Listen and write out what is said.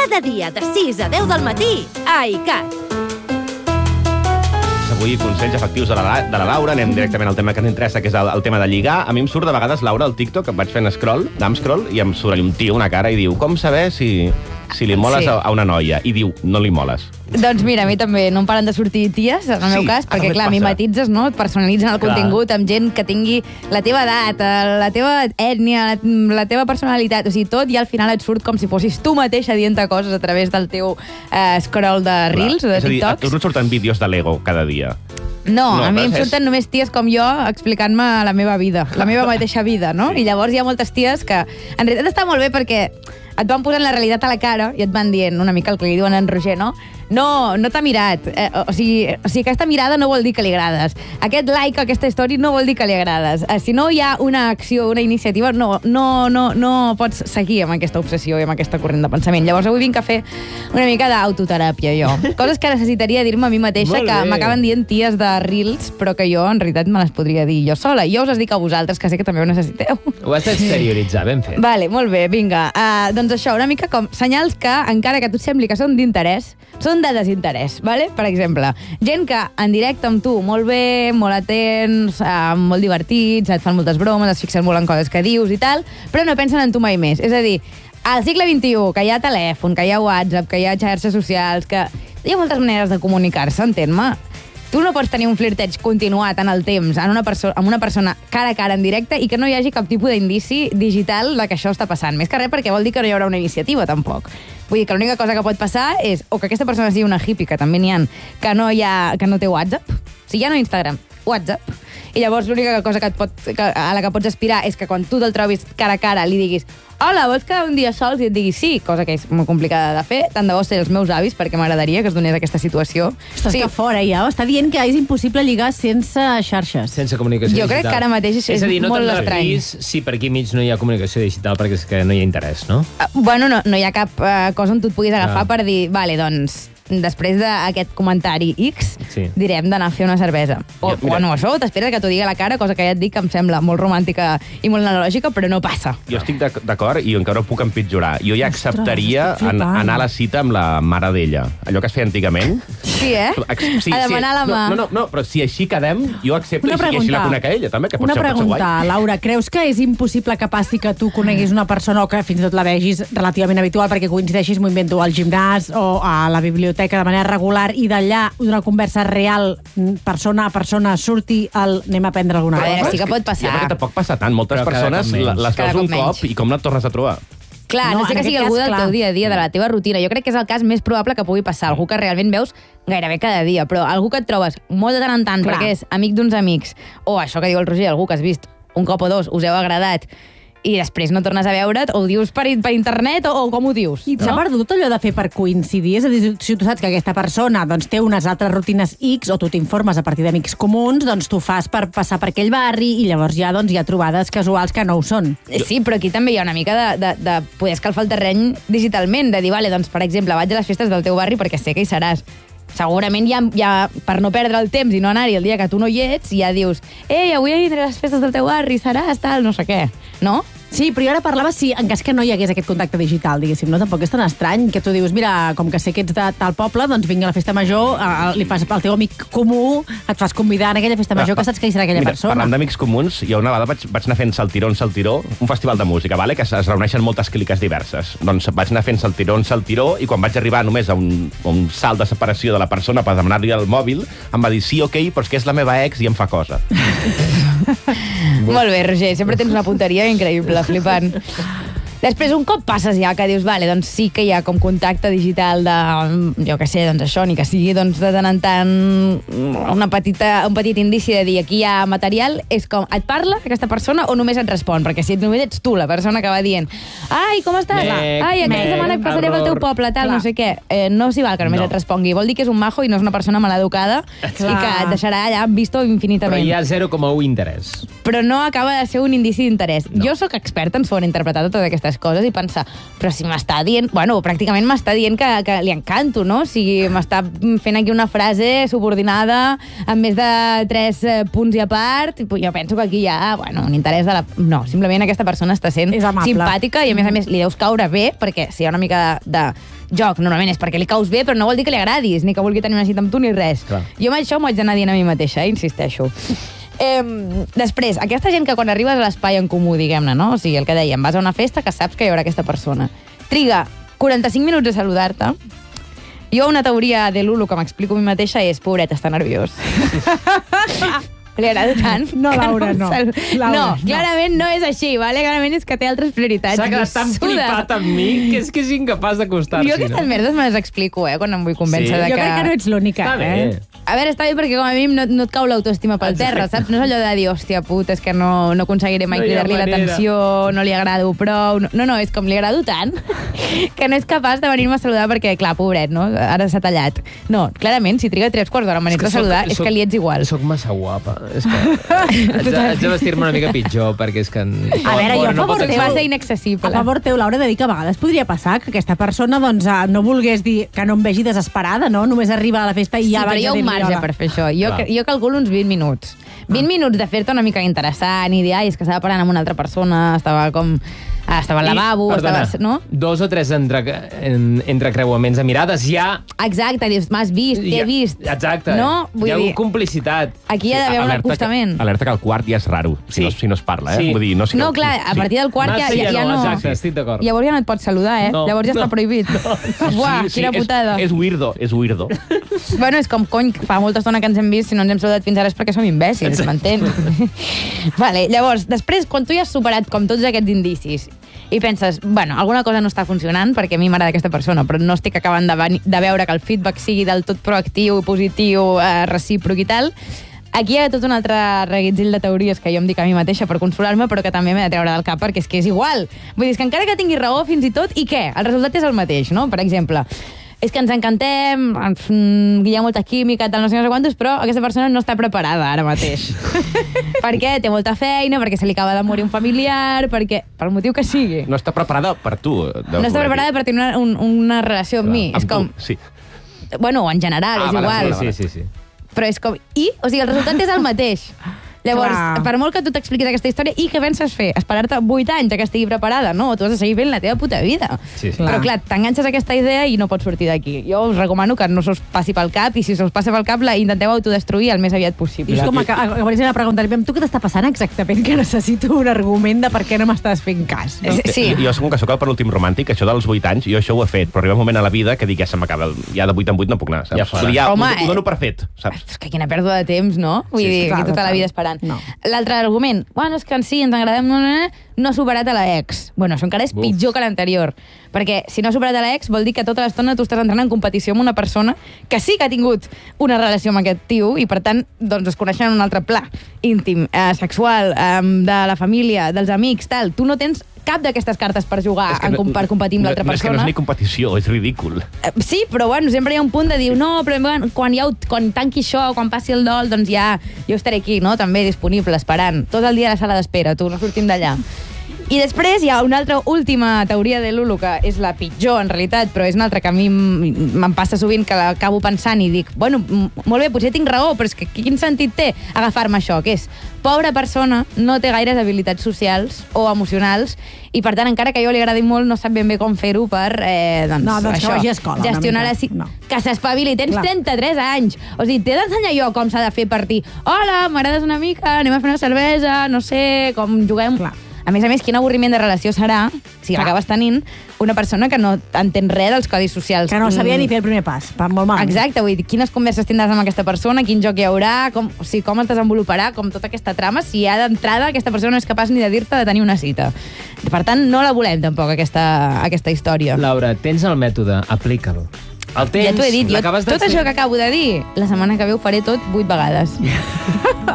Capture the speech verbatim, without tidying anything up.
Cada dia de sis a deu del matí a iCat. Avui consells efectius de la, de la Laura. Anem directament al tema que ens interessa, que és el, el tema de lligar. A mi em surt de vegades, Laura, al TikTok, em vaig fent scroll, d'am scroll, i em surt un tio, una cara, i diu, com saber si, si li moles Sí. a, a una noia? I diu, no li moles. Doncs mira, a mi també no em paren de sortir ties, en el Sí, meu cas, ara perquè també et clar, passa. mimetitzes, no? Et personalitzen el Clar. contingut amb gent que tingui la teva edat, eh, la teva ètnia, la, la teva personalitat, o sigui, tot, i al final et surt com si fossis tu mateixa dient-te coses a través del teu eh, scroll de Reels o de És a dir, a tu TikToks. no et surten vídeos de Lego cada dia. No, No, a mi em és- surten només ties com jo explicant-me la meva vida, la meva mateixa vida, no? Sí. I llavors hi ha moltes ties que en realitat està molt bé perquè et van posant la realitat a la cara i et van dient una mica el que li diuen a en Roger, no? No, no t'ha mirat. Eh, o, sigui, o sigui, aquesta mirada no vol dir que li agrades. Aquest like a aquesta història no vol dir que li agrades. Eh, si no hi ha una acció, una iniciativa, no, no, no, no pots seguir amb aquesta obsessió i amb aquesta corrent de pensament. Llavors avui vinc a fer una mica d'autoteràpia, jo. Coses que necessitaria dir-me a mi mateixa, Molt que bé. m'acaben dient ties de Reels, però que jo en realitat me les podria dir jo sola. Jo us les dic a vosaltres, que sé que també ho necessiteu. Ho has d'exterioritzar, ben fet. Vale, molt bé, vinga. Uh, doncs això, una mica com senyals que, encara que a tu et sembli que són d'interès, són de desinterès, vale? Per exemple, gent que en directe amb tu, molt bé, molt atents, uh, molt divertits, et fan moltes bromes, es fixen molt en coses que dius i tal, però no pensen en tu mai més. És a dir, al segle vint-i-u, que hi ha telèfon, que hi ha WhatsApp, que hi ha xarxes socials, que hi ha moltes maneres de comunicar-se, entén-me? Tu no pots tenir un flirteig continuat en el temps en una perso amb una persona cara a cara en directe i que no hi hagi cap tipus d'indici digital de que això està passant. Més que res perquè vol dir que no hi haurà una iniciativa, tampoc. Vull dir que l'única cosa que pot passar és o que aquesta persona sigui una hippie, que també n'hi ha, que no, hi ha, que no té WhatsApp. O sigui, ja no Instagram, WhatsApp. I llavors l'única cosa que et pot, que, a la que pots aspirar és que quan tu te'l trobis cara a cara li diguis hola, vols quedar un dia sols? I et digui sí, cosa que és molt complicada de fer. Tant de bo ser els meus avis, perquè m'agradaria que es donés aquesta situació. Ostres, Sí. que fora ja, està dient que és impossible lligar sense xarxes. Sense comunicació Jo digital. crec que ara mateix és- és a dir, no molt te'n estrany. refis si per aquí mig no hi ha comunicació digital perquè és que no hi ha interès, no? Uh, bueno, no, no hi ha cap uh, cosa on tu et puguis agafar Ah. per dir, vale, doncs, després d'aquest comentari X, Sí. direm d'anar a fer una cervesa. O, Ja, mira. bueno, això ho t'esperes que t'ho digui a la cara, cosa que ja et dic que em sembla molt romàntica i molt analògica, però no passa. Jo estic d'ac- d'acord i encara ho puc empitjorar. Jo ja Ostres, acceptaria estic an flipant. anar a la cita amb la mare d'ella. Allò que es feia antigament. Sí, eh? Ex- a demanar la mà. No, no, no, però si així quedem, jo accepto Una i, si- i així la pregunta. conec a ella, també, que pot Una ser, pot ser guai. pregunta, Laura. Creus que és impossible que passi que tu coneguis una persona o que fins i tot la vegis relativament habitual perquè coincideixis, m'ho invento, al gimnàs o a la biblioteca de manera regular i d'allà una conversa real, persona a persona, surti el anem a prendre alguna A veure, cosa? sí que pot passar. Ja, perquè tampoc passa tant. Moltes Però cada persones cop menys. la- les Cada veus cop un cop menys. i com no et tornes a trobar. Clar, No, no, sé en que sigui aquest algú cas, del clar. teu dia a dia, de la teva rutina. Jo crec que és el cas més probable que pugui passar. Algú que realment veus gairebé cada dia, però algú que et trobes molt de tant en tant, Clar. perquè és amic d'uns amics, o això que diu el Roger, algú que has vist un cop o dos, us heu agradat, i després no tornes a veure't, o ho dius per, per internet, o, o com ho dius? I s'ha perdut allò de fer per coincidir? És a dir, si tu saps que aquesta persona doncs, té unes altres rutines X o tu t'informes a partir d'amics comuns, doncs tu fas per passar per aquell barri i llavors ja doncs, hi ha trobades casuals que no ho són. Sí, però aquí també hi ha una mica de, de, de poder escalfar el terreny digitalment, de dir, vale, doncs, per exemple, vaig a les festes del teu barri perquè sé que hi seràs. Segurament ja, ja, per no perdre el temps i no anar-hi el dia que tu no hi ets, ja dius, ei, avui aniré a les festes del teu barri, seràs, tal, no sé què, no? Sí, però jo ara parlava si en cas que no hi hagués aquest contacte digital, diguéssim, no? Tampoc és tan estrany que tu dius, mira, com que sé que ets de tal poble, doncs vinga a la festa major, eh, li fas al teu amic comú, et fas convidar a aquella festa major que saps que hi serà aquella Mira, persona. Parlant d'amics comuns, jo una vegada vaig, vaig anar fent saltiró en saltiró, un festival de música, vale? Que es, es reuneixen moltes cliques diverses. Doncs vaig anar fent saltiró en saltiró i quan vaig arribar només a un, a un salt de separació de la persona per demanar-li el mòbil, em va dir sí, ok, però és que és la meva ex i em fa cosa. Molt bé, Roger, sempre tens una punteria increïble, flipant. Després, un cop passes ja, que dius, vale, doncs sí que hi ha com contacte digital de, jo què sé, doncs això, ni que sigui doncs, de tant en tant una petita, un petit indici de dir aquí hi ha material, és com, et parla aquesta persona o només et respon? Perquè si només ets tu la persona que va dient ai, com estàs? Mec, Ai, aquesta mec, setmana passaré pel teu error. poble, tal, Clar. no sé què. Eh, no s'hi val que només No. et respongui. Vol dir que és un majo i no és una persona maleducada i Clar. que et deixarà allà visto Però infinitament. hi ha zero coma un interès. Però no acaba de ser un indici d'interès. No. Jo sóc experta en sobreinterpretar totes aquestes coses i pensar, però si m'està dient... Bueno, pràcticament m'està dient que, que li encanto, no? O sigui, m'està fent aquí una frase subordinada amb més de tres eh, punts i a part. Jo penso que aquí hi ha, bueno, un interès de la... No, simplement aquesta persona està sent És amable. simpàtica i a a més a més li deus caure bé, perquè si hi ha una mica de, de joc, normalment és perquè li caus bé, però no vol dir que li agradis, ni que vulgui tenir una cita amb tu ni res. Clar. Jo amb això m'ho haig d'anar dient a mi mateixa, eh? Insisteixo. Eh, després, aquesta gent que quan arribes a l'espai en comú, diguem-ne, no? O sigui, el que dèiem, vas a una festa que saps que hi haurà aquesta persona. Triga quaranta-cinc minuts a saludar-te. Jo una teoria de Lulu que m'explico a mi mateixa és, pobret, està nerviós. Li agrada tant. No, Laura, no. Sal... Laura, no, no. clarament no és així, vale? Clarament és que té altres prioritats. S'ha quedat tan Suda. flipat amb mi que és que és incapaç d'acostar-s'hi. Jo aquestes no? merdes me les explico, eh, quan em vull convèncer Sí? de Jo que... crec que no ets l'única, Està bé. eh? A veure, està bé perquè com a mínim no, no et cau l'autoestima pel Exacte. terra, saps? No és allò de dir, hòstia, puta, és que no, no aconseguiré mai No hi ha cridar-li manera. l'atenció, no li agrado prou... No, no, és com li agrado tant que no és capaç de venir-me a saludar perquè, clar, pobret, no? Ara s'ha tallat. No, clarament, si triga tres quarts d'hora en venir-te a saludar, és que li ets igual. Soc massa guapa. És que haig de, haig de vestir-me una mica pitjor, perquè és que... A veure, jo a no favor pot teu- Va ser- ser inaccessible. A favor teu, Laura, de dir que a vegades podria passar que aquesta persona doncs, eh, no volgués dir que no em vegi desesperada, no? Només arriba a la festa i Sí, ja però vaig hi ha a un dir-li marge hola. per fer això. Jo, Clar. jo calculo uns vint minuts. vint minuts de fer-te una mica interessant i dir, ai, és que estava parlant amb una altra persona, estava com... Ah, estava al lavabo, I, perdona, estava... No? dos o tres entre, en, entrecreuaments de mirades ja... Exacte, dius, m'has vist, t'he ja, vist. Exacte. No? Vull hi ha dir, complicitat. aquí hi ha d'haver un Alerta acostament. Que, alerta que el quart ja és raro, si, Sí. no, si no es parla, eh? Sí. Vull dir, no, si No, clar, a partir del quart ja, Massa ja, ja ja no, no... exacte, estic d'acord. Llavors ja no et pots saludar, eh? No, Llavors ja no. està prohibit. Buah, quina putada. És, és weirdo, és weirdo. Bueno, és com, cony, fa molta estona que ens hem vist, si no ens hem saludat fins ara és perquè som imbècils, m'entens? Vale, llavors, després, quan tu ja has superat com tots aquests indicis i penses, bueno, alguna cosa no està funcionant perquè a mi m'agrada aquesta persona, però no estic acabant de, veni- de veure que el feedback sigui del tot proactiu, positiu, eh, recíproc i tal, aquí hi ha tot un altre reguitzell de teories que jo em dic a mi mateixa per consolar-me, però que també m'he de treure del cap perquè és que és igual. Vull dir, és que encara que tingui raó fins i tot, i què? El resultat és el mateix, no? Per exemple, és que ens encantem, ens, mm, hi ha molta química, tal, no sé, no sé quantos, però aquesta persona no està preparada ara mateix. Perquè té molta feina, perquè se li acaba de morir un familiar, perquè, pel motiu que sigui. No està preparada per tu. No està preparada per tenir una, un, una relació amb mi. És com, Tu, sí. bueno, en general, Ah, és vale, igual. vale, Sí, sí, sí. Però és com... I? O sigui, el resultat és el mateix. Llavors, Clar. per molt que tu t'expliquis aquesta història, i què penses fer? Esperar-te vuit anys a que estigui preparada? No, tu has de seguir fent la teva puta vida. Sí, sí. Però clar, t'enganxes a aquesta idea i no pots sortir d'aquí. Jo us recomano que no s'us passi pel cap, i si s'us passa pel cap, la intenteu autodestruir el més aviat I possible. és com que acabaries de preguntar-li, tu què t'està passant exactament? Que necessito un argument de per què no m'estàs fent cas. No? Sí. Jo, jo com que sóc el penúltim romàntic, això dels vuit anys, jo això ho he fet, però arriba un moment a la vida que dic, ja se m'acaba, el- ja de vuit en vuit no puc anar, saps? Ja fora. Vull dir, ja, Home, ho, ho dono eh. per fet, saps? És que quina pèrdua de temps, no? Vull Sí, dir, clar, que tota la total. vida esperant. No. L'altre argument, bueno, és que en sí ens agradem, no, no, no, no ha superat a l'ex. Bueno, això encara és Uf. pitjor que l'anterior. Perquè si no ha superat a l'ex vol dir que tota l'estona tu estàs entrant en competició amb una persona que sí que ha tingut una relació amb aquest tio i, per tant, doncs es coneixen en un altre pla íntim, eh, sexual, eh, de la família, dels amics, tal. Tu no tens cap d'aquestes cartes per jugar És que en, com- per competir amb l'altra no, no, és que no persona. és ni competició, és ridícul. Eh, Sí, però bueno, sempre hi ha un punt de dir no, però bueno, quan, ja ho, quan tanqui això, quan passi el dol, doncs ja jo estaré aquí, no? També disponible, esperant. Tot el dia a la sala d'espera, tu, no sortim d'allà. I després hi ha una altra última teoria de Lulu, que és la pitjor, en realitat, però és una altra que a mi m- me'n passa sovint, que l'acabo pensant i dic, bueno, m- molt bé, potser tinc raó, però és que quin sentit té agafar-me això? Que és, pobra persona, no té gaires habilitats socials o emocionals, i per tant, encara que jo li agradi molt, no sap ben bé com fer-ho per, eh, doncs, No, doncs que això, vagi a escola una gestionar mica. la... si- No. Que s'espavili, tens Clar. trenta-tres anys. O sigui, t'he d'ensenyar jo com s'ha de fer per dir hola, m'agrades una mica, anem a fer una cervesa, no sé, com juguem... Clar. A més a més, quin avorriment de relació serà, si Clar. l'acabes tenint, una persona que no entén res dels codis socials. Que no sabia Mm. ni fer el primer pas, pa- molt malament. Exacte, vull dir, quines converses tindràs amb aquesta persona, quin joc hi haurà, com, o sigui, com es desenvoluparà, com tota aquesta trama, si ja d'entrada aquesta persona no és capaç ni de dir-te de tenir una cita. Per tant, no la volem tampoc, aquesta, aquesta història. Laura, tens el mètode, aplica'l. El temps, Ja t'ho he dit, jo, l'acabes tot de- això que acabo de dir, la setmana que ve ho faré tot vuit vegades.